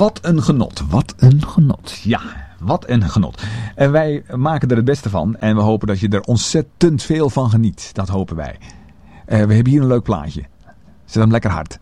Wat een genot. Wat een genot. Ja, wat een genot. En wij maken er het beste van. En we hopen dat je er ontzettend veel van geniet. Dat hopen wij. We hebben hier een leuk plaatje. Zet hem lekker hard.